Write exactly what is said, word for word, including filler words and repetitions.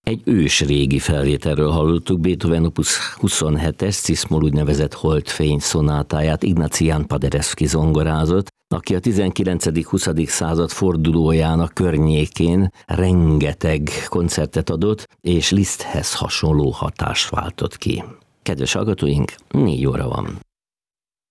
Egy ős régi felvételről hallottuk Beethoven opus huszonhetes Cis-moll úgynevezett Holdfény szonátáját Ignacy Jan Paderewski zongorázott, aki a tizenkilencedik-huszadik század fordulójának környékén rengeteg koncertet adott, és Liszthez hasonló hatást váltott ki. Kedves hallgatóink, négy óra van.